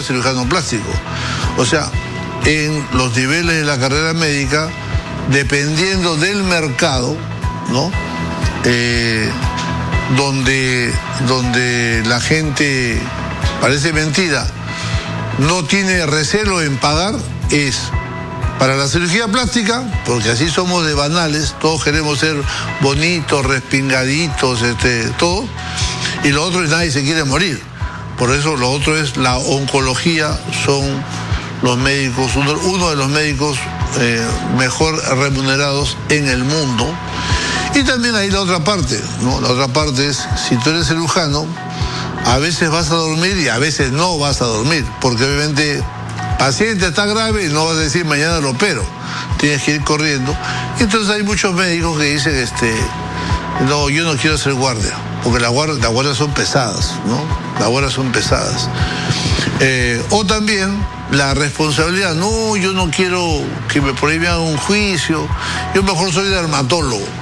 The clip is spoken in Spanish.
es cirujano plástico. O sea, en los niveles de la carrera médica, dependiendo del mercado, ¿no? Donde la gente, parece mentira, no tiene recelo en pagar, es para la cirugía plástica, porque así somos de banales, todos queremos ser bonitos, respingaditos, todo, y lo otro es nadie se quiere morir. Por eso lo otro es la oncología, son los médicos, uno de los médicos mejor remunerados en el mundo. Y también hay la otra parte, ¿no? La otra parte es, si tú eres cirujano, a veces vas a dormir y a veces no vas a dormir, porque obviamente paciente está grave y no vas a decir mañana lo opero, tienes que ir corriendo. Y entonces hay muchos médicos que dicen, no, yo no quiero ser guardia, porque las guardias son pesadas, ¿no? Las guardias son pesadas. O también la responsabilidad, no, yo no quiero que me prohíban un juicio, yo mejor soy dermatólogo.